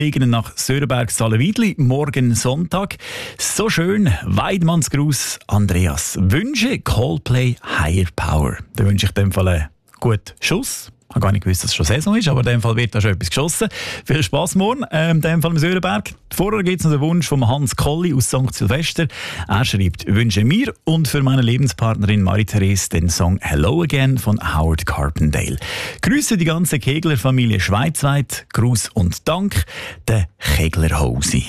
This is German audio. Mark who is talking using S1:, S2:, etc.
S1: nach Sörenberg-Salenwiedli, morgen Sonntag. So schön, Weidmannsgruß, Andreas. Wünsche Coldplay Higher Power. Da wünsche ich in dem Fall einen guten Schuss. Ich habe gar nicht gewusst, dass es schon Saison ist, aber in dem Fall wird da schon etwas geschossen. Viel Spass morgen, in dem Fall im Sörenberg. Vorher gibt es noch den Wunsch von Hans Colli aus St. Silvester. Er schreibt, wünsche mir und für meine Lebenspartnerin Marie-Therese den Song Hello Again von Howard Carpendale. Grüße die ganze Kegler-Familie schweizweit. Gruß und Dank, der Keglerhausi.